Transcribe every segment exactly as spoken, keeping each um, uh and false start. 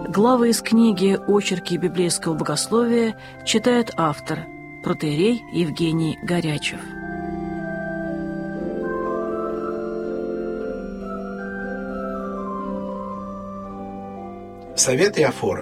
Главы из книги «Очерки библейского богословия» читает автор, протоиерей Евгений Горячев. Совет Иофора.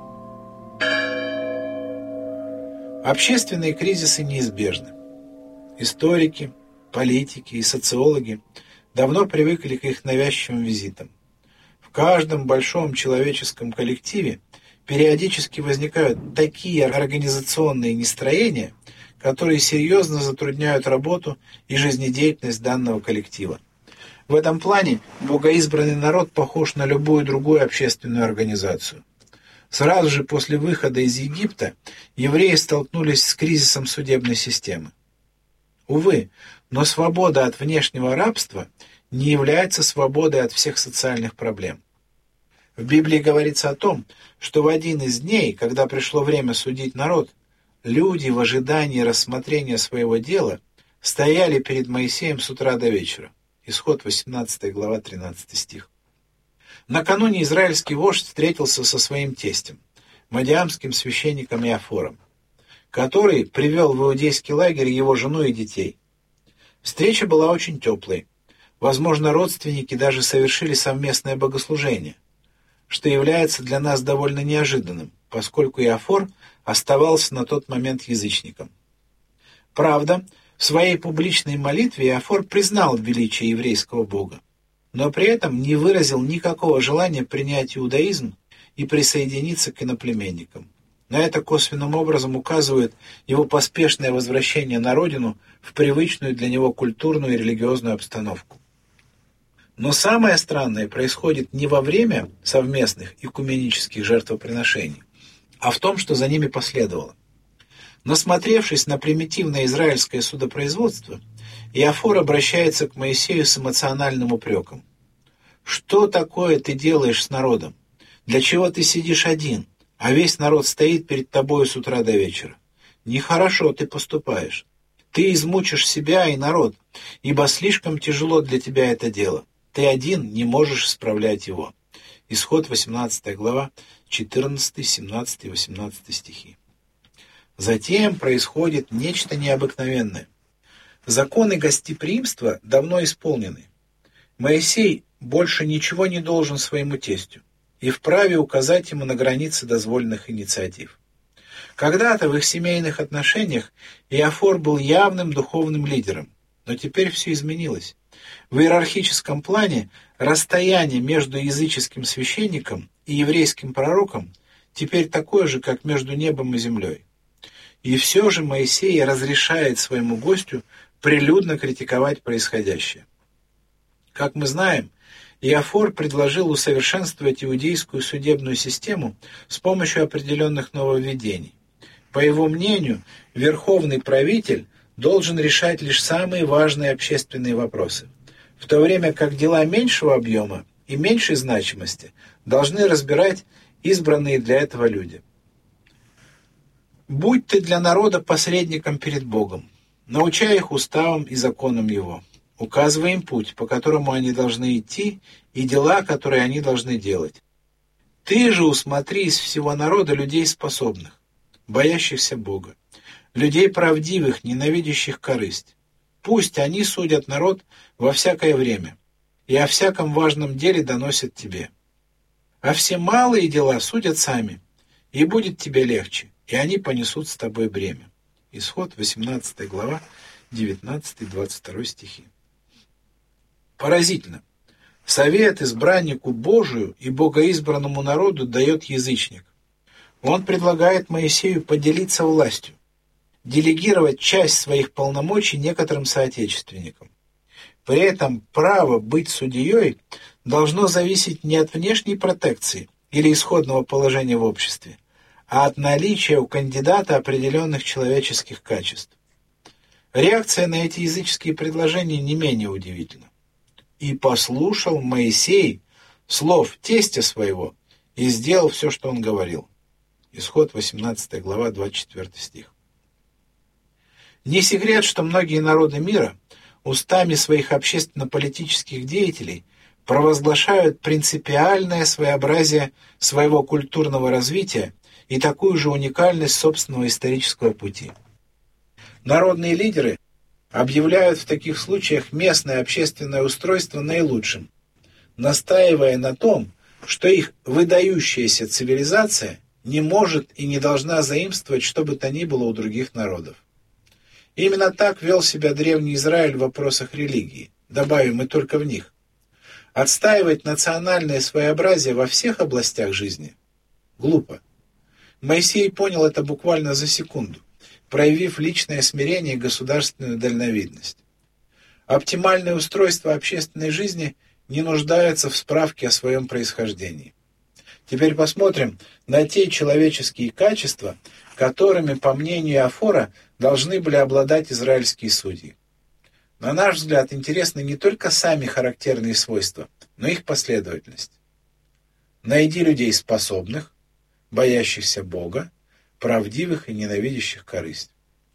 Общественные кризисы неизбежны. Историки, политики и социологи давно привыкли к их навязчивым визитам. В каждом большом человеческом коллективе периодически возникают такие организационные нестроения, которые серьезно затрудняют работу и жизнедеятельность данного коллектива. В этом плане богоизбранный народ похож на любую другую общественную организацию. Сразу же после выхода из Египта евреи столкнулись с кризисом судебной системы. Увы, но свобода от внешнего рабства не является свободой от всех социальных проблем. В Библии говорится о том, что в один из дней, когда пришло время судить народ, люди в ожидании рассмотрения своего дела стояли перед Моисеем с утра до вечера. Исход восемнадцатая глава, тринадцатый стих. Накануне израильский вождь встретился со своим тестем, мадиамским священником Иофором, который привел в иудейский лагерь его жену и детей. Встреча была очень теплой. Возможно, родственники даже совершили совместное богослужение, что является для нас довольно неожиданным, поскольку Иофор оставался на тот момент язычником. Правда, в своей публичной молитве Иофор признал величие еврейского Бога, но при этом не выразил никакого желания принять иудаизм и присоединиться к иноплеменникам. На это косвенным образом указывает его поспешное возвращение на родину в привычную для него культурную и религиозную обстановку. Но самое странное происходит не во время совместных экуменических жертвоприношений, а в том, что за ними последовало. Насмотревшись на примитивное израильское судопроизводство, Иофор обращается к Моисею с эмоциональным упреком. «Что такое ты делаешь с народом? Для чего ты сидишь один, а весь народ стоит перед тобою с утра до вечера? Нехорошо ты поступаешь. Ты измучишь себя и народ, ибо слишком тяжело для тебя это дело. Ты один не можешь справлять его». Исход восемнадцатая глава, четырнадцатый, семнадцатый и восемнадцатый стихи. Затем происходит нечто необыкновенное. Законы гостеприимства давно исполнены. Моисей больше ничего не должен своему тестю и вправе указать ему на границы дозволенных инициатив. Когда-то в их семейных отношениях Иофор был явным духовным лидером, но теперь все изменилось. В иерархическом плане расстояние между языческим священником и еврейским пророком теперь такое же, как между небом и землей. И все же Моисей разрешает своему гостю прилюдно критиковать происходящее. Как мы знаем, Иофор предложил усовершенствовать иудейскую судебную систему с помощью определенных нововведений. По его мнению, верховный правитель должен решать лишь самые важные общественные вопросы, в то время как дела меньшего объема и меньшей значимости должны разбирать избранные для этого люди. «Будь ты для народа посредником перед Богом, научай их уставам и законам Его, указывай им путь, по которому они должны идти, и дела, которые они должны делать. Ты же усмотри из всего народа людей способных, боящихся Бога, людей правдивых, ненавидящих корысть. Пусть они судят народ во всякое время, и о всяком важном деле доносят тебе. А все малые дела судят сами, и будет тебе легче, и они понесут с тобой бремя». Исход восемнадцатая глава, девятнадцатый двадцать второй стихи. Поразительно. Совет избраннику Божию и богоизбранному народу дает язычник. Он предлагает Моисею поделиться властью, делегировать часть своих полномочий некоторым соотечественникам. При этом право быть судьей должно зависеть не от внешней протекции или исходного положения в обществе, а от наличия у кандидата определенных человеческих качеств. Реакция на эти языческие предложения не менее удивительна. «И послушал Моисей слов тестя своего и сделал все, что он говорил». Исход восемнадцатая глава, двадцать четвёртый стих. Не секрет, что многие народы мира устами своих общественно-политических деятелей провозглашают принципиальное своеобразие своего культурного развития и такую же уникальность собственного исторического пути. Народные лидеры объявляют в таких случаях местное общественное устройство наилучшим, настаивая на том, что их выдающаяся цивилизация не может и не должна заимствовать что бы то ни было у других народов. Именно так вел себя древний Израиль в вопросах религии, добавим и только в них. Отстаивать национальное своеобразие во всех областях жизни глупо. Моисей понял это буквально за секунду, проявив личное смирение и государственную дальновидность. Оптимальное устройство общественной жизни не нуждается в справке о своем происхождении. Теперь посмотрим на те человеческие качества, которыми, по мнению Афора, должны были обладать израильские судьи. На наш взгляд, интересны не только сами характерные свойства, но и их последовательность. Найди людей способных, боящихся Бога, правдивых и ненавидящих корысть.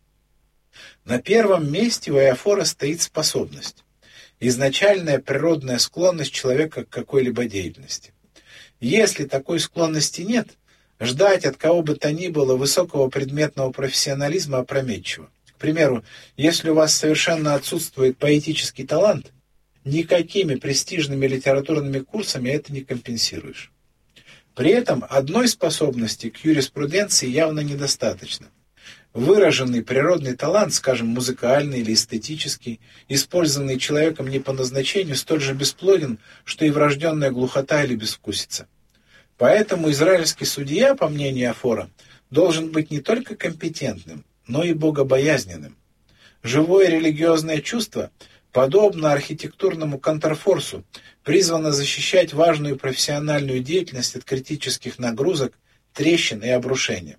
На первом месте у Иофора стоит способность, изначальная природная склонность человека к какой-либо деятельности. Если такой склонности нет, ждать от кого бы то ни было высокого предметного профессионализма опрометчиво. К примеру, если у вас совершенно отсутствует поэтический талант, никакими престижными литературными курсами это не компенсируешь. При этом одной способности к юриспруденции явно недостаточно. Выраженный природный талант, скажем, музыкальный или эстетический, использованный человеком не по назначению, столь же бесплоден, что и врожденная глухота или безвкусица. Поэтому израильский судья, по мнению Афора, должен быть не только компетентным, но и богобоязненным. Живое религиозное чувство, подобно архитектурному контрфорсу, призвано защищать важную профессиональную деятельность от критических нагрузок, трещин и обрушения.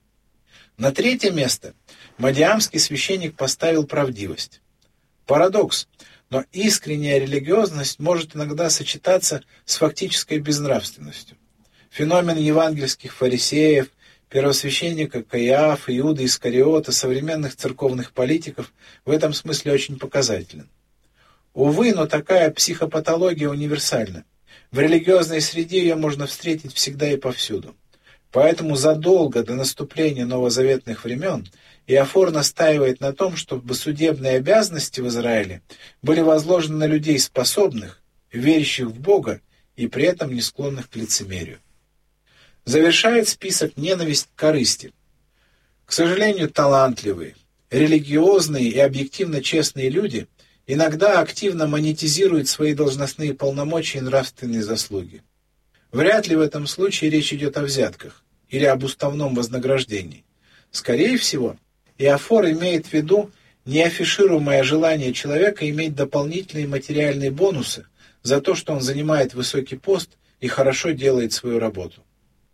На третье место мадиамский священник поставил правдивость. Парадокс, но искренняя религиозность может иногда сочетаться с фактической безнравственностью. Феномен евангельских фарисеев, первосвященника Каиафа, Иуда Искариота, современных церковных политиков в этом смысле очень показателен. Увы, но такая психопатология универсальна. В религиозной среде ее можно встретить всегда и повсюду. Поэтому задолго до наступления новозаветных времен Иофор настаивает на том, чтобы судебные обязанности в Израиле были возложены на людей способных, верящих в Бога и при этом не склонных к лицемерию. Завершает список ненависть к корысти. К сожалению, талантливые, религиозные и объективно честные люди иногда активно монетизируют свои должностные полномочия и нравственные заслуги. Вряд ли в этом случае речь идет о взятках или об уставном вознаграждении. Скорее всего, Иофор имеет в виду неафишируемое желание человека иметь дополнительные материальные бонусы за то, что он занимает высокий пост и хорошо делает свою работу.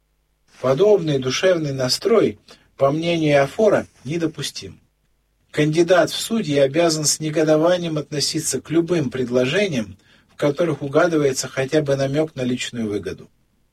Подобный душевный настрой, по мнению Иофора, недопустим. Кандидат в судьи обязан с негодованием относиться к любым предложениям, в которых угадывается хотя бы намек на личную выгоду.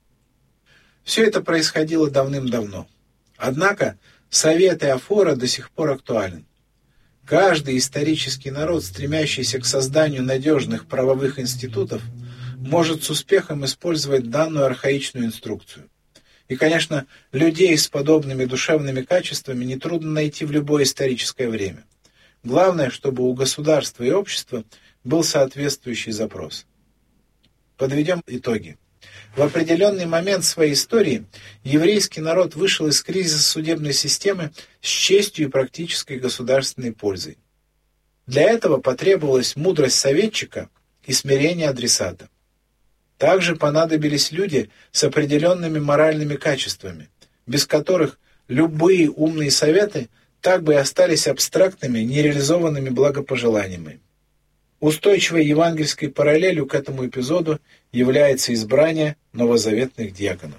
Все это происходило давным-давно. Однако совет Иофора до сих пор актуален. Каждый исторический народ, стремящийся к созданию надежных правовых институтов, может с успехом использовать данную архаичную инструкцию. И, конечно, людей с подобными душевными качествами нетрудно найти в любое историческое время. Главное, чтобы у государства и общества был соответствующий запрос. Подведем итоги. В определенный момент своей истории еврейский народ вышел из кризиса судебной системы с честью и практической государственной пользой. Для этого потребовалась мудрость советчика и смирение адресата. Также понадобились люди с определенными моральными качествами, без которых любые умные советы так бы и остались абстрактными, нереализованными благопожеланиями. Устойчивой евангельской параллелью к этому эпизоду является избрание новозаветных диаконов.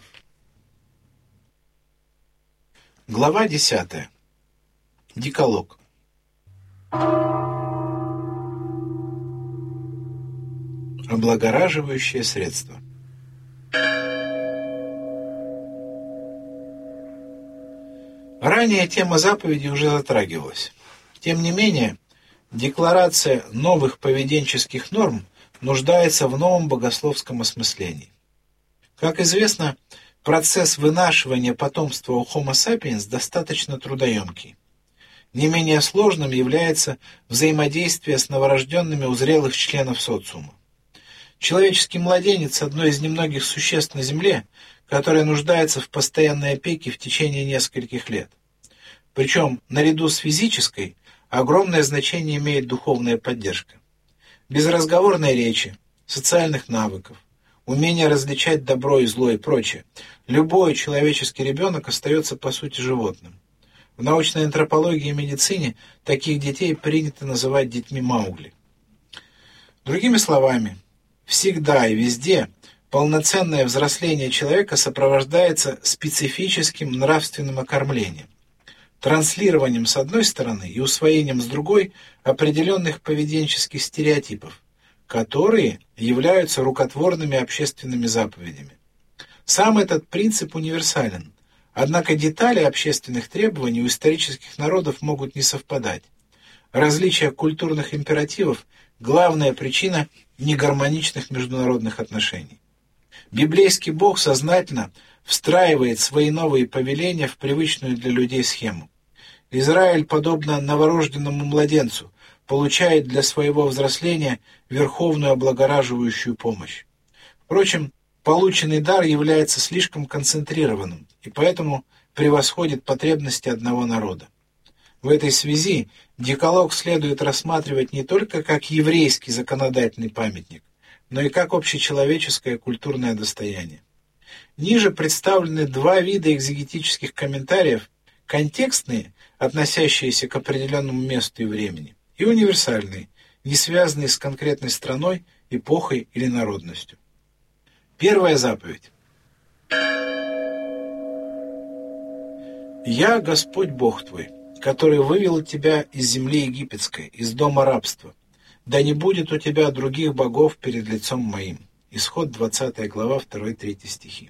Глава десятая. Декалог. Облагораживающее средство. Ранее тема заповеди уже затрагивалась. Тем не менее, декларация новых поведенческих норм нуждается в новом богословском осмыслении. Как известно, процесс вынашивания потомства у Homo sapiens достаточно трудоемкий. Не менее сложным является взаимодействие с новорожденными у зрелых членов социума. Человеческий младенец – одно из немногих существ на Земле, которое нуждается в постоянной опеке в течение нескольких лет. Причем, наряду с физической, огромное значение имеет духовная поддержка. Без разговорной речи, социальных навыков, умения различать добро и зло и прочее, любой человеческий ребенок остается по сути животным. В научной антропологии и медицине таких детей принято называть детьми Маугли. Другими словами, всегда и везде полноценное взросление человека сопровождается специфическим нравственным окормлением, транслированием с одной стороны и усвоением с другой определенных поведенческих стереотипов, которые являются рукотворными общественными заповедями. Сам этот принцип универсален, однако детали общественных требований у исторических народов могут не совпадать. Различие культурных императивов – главная причина негармоничных международных отношений. Библейский Бог сознательно встраивает свои новые повеления в привычную для людей схему. Израиль, подобно новорожденному младенцу, получает для своего взросления верховную облагораживающую помощь. Впрочем, полученный дар является слишком концентрированным и поэтому превосходит потребности одного народа. В этой связи Декалог следует рассматривать не только как еврейский законодательный памятник, но и как общечеловеческое культурное достояние. Ниже представлены два вида экзегетических комментариев: контекстные, относящиеся к определенному месту и времени, и универсальные, не связанные с конкретной страной, эпохой или народностью. Первая заповедь. «Я Господь Бог твой, который вывел тебя из земли египетской, из дома рабства. Да не будет у тебя других богов перед лицом моим». Исход двадцатая глава, второй-третий стихи.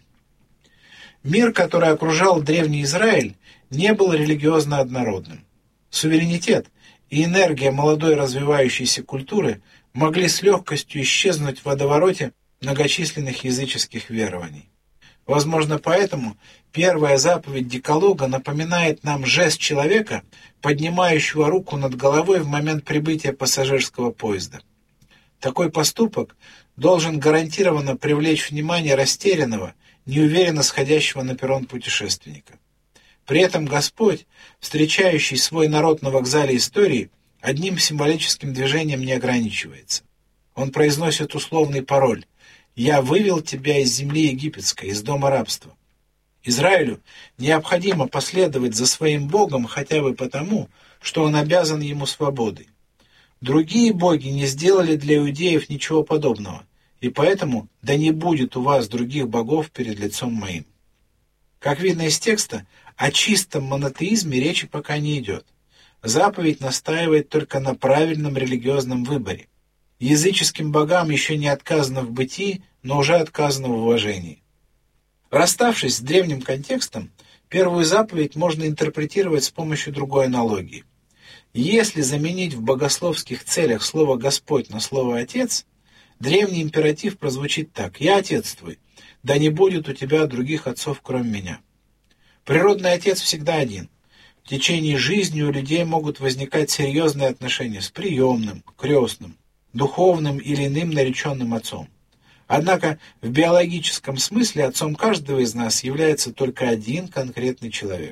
Мир, который окружал древний Израиль, не был религиозно однородным. Суверенитет и энергия молодой развивающейся культуры могли с легкостью исчезнуть в водовороте многочисленных языческих верований. Возможно, поэтому первая заповедь Декалога напоминает нам жест человека, поднимающего руку над головой в момент прибытия пассажирского поезда. Такой поступок должен гарантированно привлечь внимание растерянного, неуверенно сходящего на перрон путешественника. При этом Господь, встречающий свой народ на вокзале истории, одним символическим движением не ограничивается. Он произносит условный пароль: «Я вывел тебя из земли египетской, из дома рабства». Израилю необходимо последовать за своим Богом хотя бы потому, что он обязан ему свободой. Другие боги не сделали для иудеев ничего подобного, и поэтому да не будет у вас других богов перед лицом моим. Как видно из текста, о чистом монотеизме речи пока не идет. Заповедь настаивает только на правильном религиозном выборе. Языческим богам еще не отказано в бытии, но уже отказано в уважении. Расставшись с древним контекстом, первую заповедь можно интерпретировать с помощью другой аналогии. Если заменить в богословских целях слово «Господь» на слово «Отец», древний императив прозвучит так: «Я Отец твой, да не будет у тебя других отцов, кроме меня». Природный отец всегда один. В течение жизни у людей могут возникать серьезные отношения с приемным, крестным, духовным или иным нареченным отцом. Однако в биологическом смысле отцом каждого из нас является только один конкретный человек.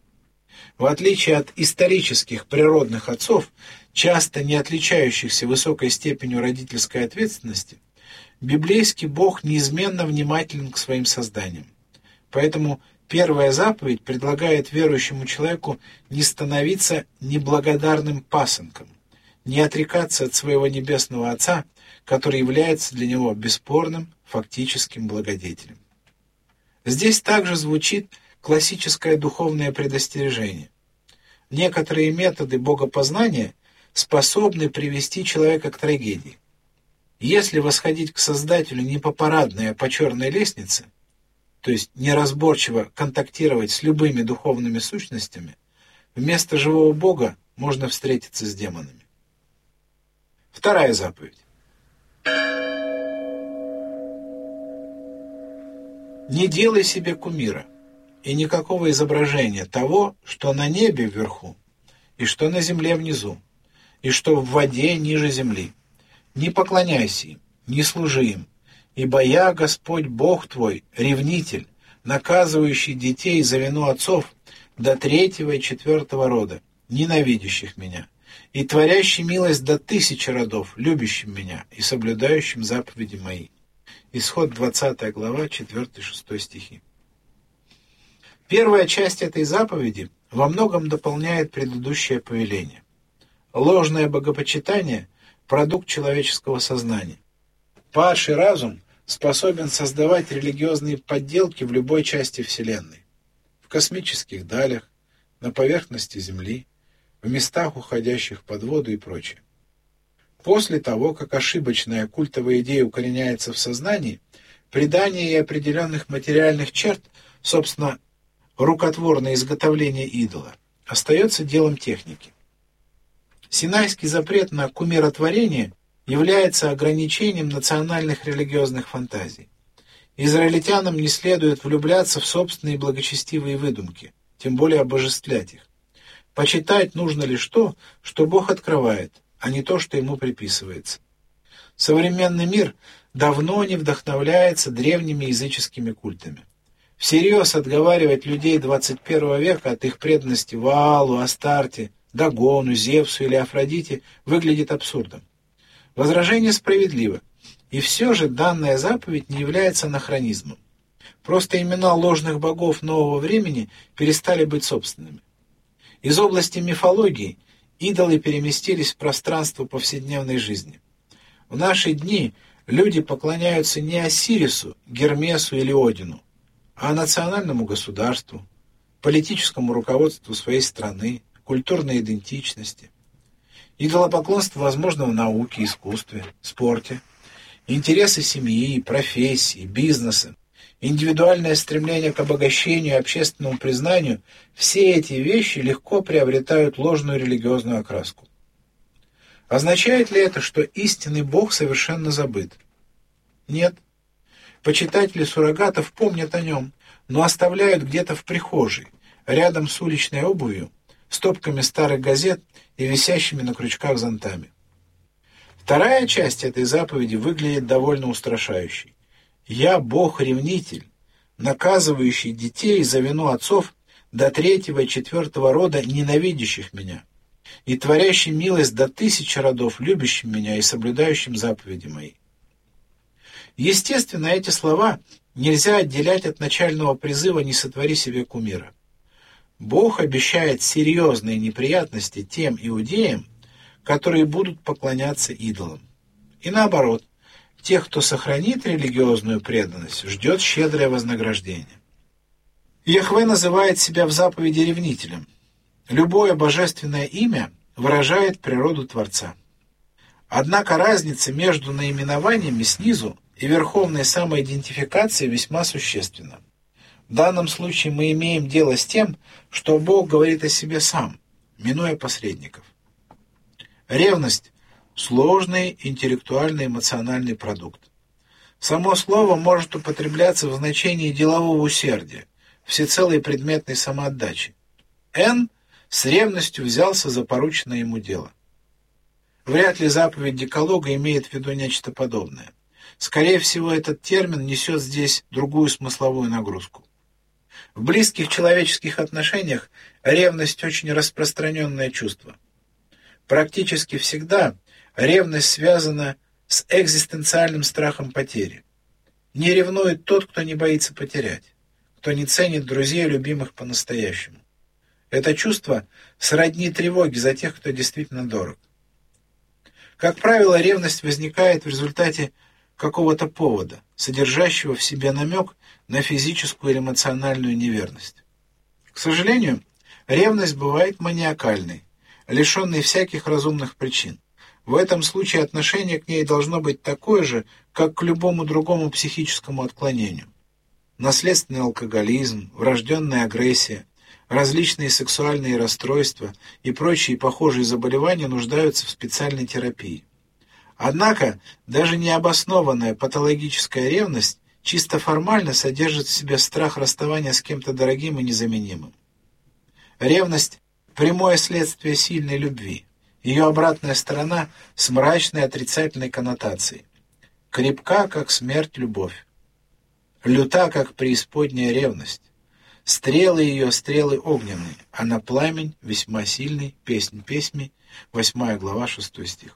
В отличие от исторических природных отцов, часто не отличающихся высокой степенью родительской ответственности, библейский Бог неизменно внимателен к своим созданиям. Поэтому первая заповедь предлагает верующему человеку не становиться неблагодарным пасынком, не отрекаться от своего небесного Отца, который является для него бесспорным фактическим благодетелем. Здесь также звучит классическое духовное предостережение. Некоторые методы богопознания способны привести человека к трагедии. Если восходить к Создателю не по парадной, а по черной лестнице, то есть неразборчиво контактировать с любыми духовными сущностями, вместо живого Бога можно встретиться с демонами. Вторая заповедь. Не делай себе кумира и никакого изображения того, что на небе вверху, и что на земле внизу, и что в воде ниже земли. Не поклоняйся им, не служи им, ибо я, Господь Бог твой, ревнитель, наказывающий детей за вину отцов до третьего и четвертого рода, ненавидящих меня, и творящий милость до тысячи родов, любящим меня и соблюдающим заповеди мои». Исход двадцатая глава, четыре-шесть стихи. Первая часть этой заповеди во многом дополняет предыдущее повеление. Ложное богопочитание – продукт человеческого сознания. Падший разум способен создавать религиозные подделки в любой части Вселенной. В космических далях, на поверхности Земли, в местах, уходящих под воду и прочее. После того, как ошибочная культовая идея укореняется в сознании, придание ей определенных материальных черт, собственно, рукотворное изготовление идола, остается делом техники. Синайский запрет на кумиротворение является ограничением национальных религиозных фантазий. Израильтянам не следует влюбляться в собственные благочестивые выдумки, тем более обожествлять их. Почитать нужно лишь то, что Бог открывает, а не то, что ему приписывается. Современный мир давно не вдохновляется древними языческими культами. Всерьез отговаривать людей двадцать первого века от их преданности Ваалу, Астарте, Дагону, Зевсу или Афродите выглядит абсурдом. Возражение справедливо, и все же данная заповедь не является анахронизмом. Просто имена ложных богов нового времени перестали быть собственными. Из области мифологии идолы переместились в пространство повседневной жизни. В наши дни люди поклоняются не Осирису, Гермесу или Одину, а национальному государству, политическому руководству своей страны, культурной идентичности. Идолопоклонство возможно в науке, искусстве, спорте. Интересы семьи, профессии, бизнеса, индивидуальное стремление к обогащению и общественному признанию – все эти вещи легко приобретают ложную религиозную окраску. Означает ли это, что истинный Бог совершенно забыт? Нет. Почитатели суррогатов помнят о нем, но оставляют где-то в прихожей, рядом с уличной обувью, стопками старых газет и висящими на крючках зонтами. Вторая часть этой заповеди выглядит довольно устрашающей. «Я Бог-ревнитель, наказывающий детей за вину отцов до третьего и четвертого рода, ненавидящих меня, и творящий милость до тысячи родов, любящим меня и соблюдающим заповеди мои». Естественно, эти слова нельзя отделять от начального призыва «не сотвори себе кумира». Бог обещает серьезные неприятности тем иудеям, которые будут поклоняться идолам. И наоборот, тех, кто сохранит религиозную преданность, ждет щедрое вознаграждение. Яхве называет себя в заповеди ревнителем. Любое божественное имя выражает природу Творца. Однако разница между наименованиями снизу и верховной самоидентификацией весьма существенна. В данном случае мы имеем дело с тем, что Бог говорит о себе сам, минуя посредников. Ревность – сложный интеллектуально-эмоциональный продукт. Само слово может употребляться в значении делового усердия, всецелой предметной самоотдачи. Н с ревностью взялся за порученное ему дело. Вряд ли заповедь Декалога имеет в виду нечто подобное. Скорее всего, этот термин несет здесь другую смысловую нагрузку. В близких человеческих отношениях ревность очень распространенное чувство. Практически всегда ревность связана с экзистенциальным страхом потери. Не ревнует тот, кто не боится потерять, кто не ценит друзей и любимых по-настоящему. Это чувство сродни тревоге за тех, кто действительно дорог. Как правило, ревность возникает в результате какого-то повода, содержащего в себе намек на физическую или эмоциональную неверность. К сожалению, ревность бывает маниакальной, лишенной всяких разумных причин. В этом случае отношение к ней должно быть такое же, как к любому другому психическому отклонению. Наследственный алкоголизм, врожденная агрессия, различные сексуальные расстройства и прочие похожие заболевания нуждаются в специальной терапии. Однако даже необоснованная патологическая ревность чисто формально содержит в себе страх расставания с кем-то дорогим и незаменимым. Ревность – прямое следствие сильной любви. Ее обратная сторона с мрачной отрицательной коннотацией. Крепка, как смерть, любовь. Люта, как преисподняя ревность. Стрелы ее стрелы огненные, а на пламень весьма сильный, песнь песни, восьмая глава, шестой стих.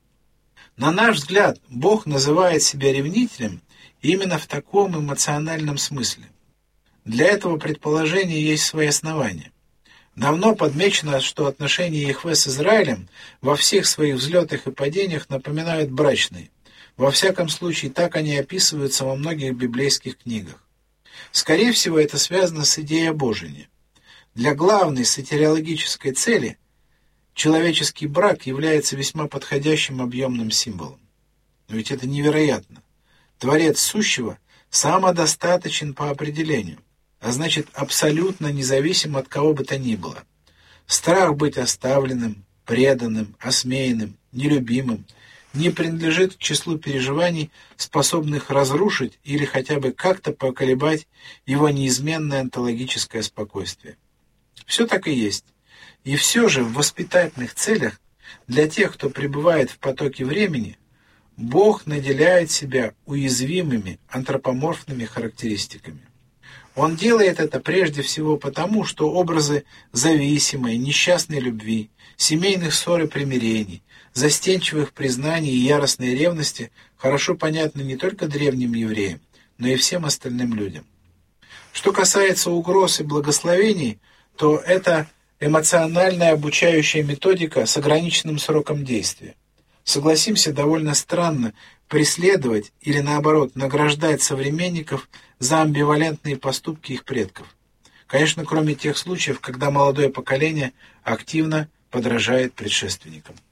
На наш взгляд, Бог называет себя ревнителем именно в таком эмоциональном смысле. Для этого предположения есть свои основания. Давно подмечено, что отношения Яхве с Израилем во всех своих взлетах и падениях напоминают брачные. Во всяком случае, так они описываются во многих библейских книгах. Скорее всего, это связано с идеей обожения. Для главной сотириологической цели человеческий брак является весьма подходящим объемным символом. Но ведь это невероятно. Творец сущего самодостаточен по определению, а значит абсолютно независим от кого бы то ни было. Страх быть оставленным, преданным, осмеянным, нелюбимым не принадлежит к числу переживаний, способных разрушить или хотя бы как-то поколебать его неизменное онтологическое спокойствие. Все так и есть. И все же в воспитательных целях для тех, кто пребывает в потоке времени, Бог наделяет себя уязвимыми антропоморфными характеристиками. Он делает это прежде всего потому, что образы зависимой, несчастной любви, семейных ссор и примирений, застенчивых признаний и яростной ревности хорошо понятны не только древним евреям, но и всем остальным людям. Что касается угроз и благословений, то это эмоциональная обучающая методика с ограниченным сроком действия. Согласимся, довольно странно преследовать или, наоборот, награждать современников за амбивалентные поступки их предков. Конечно, кроме тех случаев, когда молодое поколение активно подражает предшественникам.